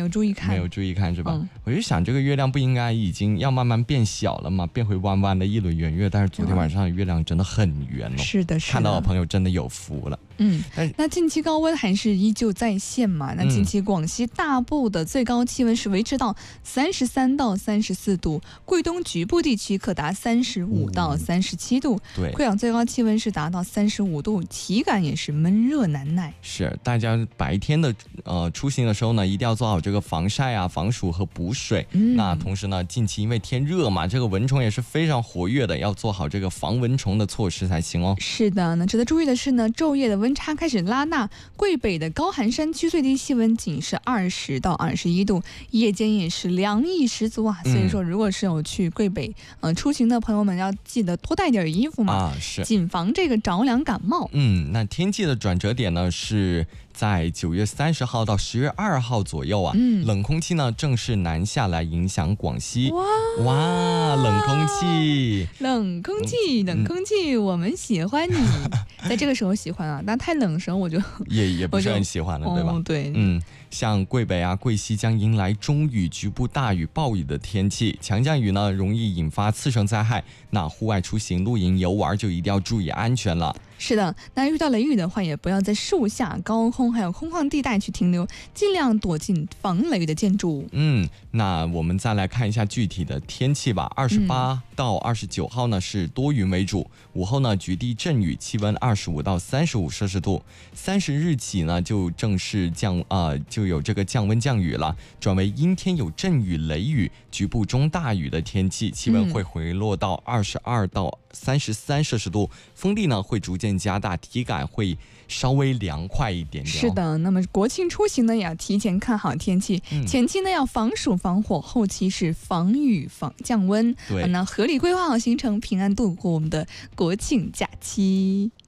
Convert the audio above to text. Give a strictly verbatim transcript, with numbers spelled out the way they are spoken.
有注意看， 没有注意看是吧？ 嗯、 我就想这个月亮不应该已经要慢慢变小了吗？变回弯弯的一轮圆月，但是昨天晚上的月亮真的很圆哦。 是的，是的， 看到的朋友真的有福了。 嗯，那近期高温还是依旧在线嘛？那近期广西大部的最高气温是维持到三十三到三十四度，贵东局部地区可达三十五到三十七度。 对， 贵阳最高气温是达到三十五度，体感也是闷热难耐。 是，大家白天的呃出行的时候呢，一定要做好这个防晒啊、防暑和补水。嗯，那同时呢，近期因为天热嘛，这个蚊虫也是非常活跃的，要做好这个防蚊虫的措施才行哦。 是的，那值得注意的是呢，昼夜的温差开始拉大，桂北的高寒山区最低气温仅是二十到二十一度，夜间也是凉意十足啊。所以说，如果是有去桂北呃出行的朋友们，要记得多带点衣服嘛， 啊，是， 谨防这个着凉感冒。 嗯，那天气的转折点呢是在九月三十号到十月二号左右啊，嗯、冷空气呢正式南下来影响广西。哇哇，冷空气， 冷空气，冷空气，嗯、我们喜欢你。在这个时候喜欢啊，但太冷的时候我就也也不是很喜欢了，对吧？ 哦、对， 嗯，像桂北啊、桂西将迎来中雨、局部大雨、暴雨的天气，强降雨呢容易引发次生灾害。那户外出行、露营、游玩就一定要注意安全了。 是的，那遇到雷雨的话，也不要在树下、高空还有空旷地带去停留，尽量躲进防雷的建筑。 嗯，那我们再来看一下具体的天气吧。二十八到二十九号呢是多云为主，午后呢局地阵雨，气温二十五到三十五摄氏度。三十日起呢就正式降啊、呃、就有这个降温降雨了，转为阴天有阵雨、雷雨，局部中大雨的天气，气温会回落到二十二到三十三摄氏度，风力呢会逐渐加大，体感会稍微凉快一点点、哦。 是的，那么国庆出行呢也要提前看好天气，嗯、前期呢要防暑防火，后期是防雨防降温。 对， 那合理规划好行程，平安度过我们的国庆假期。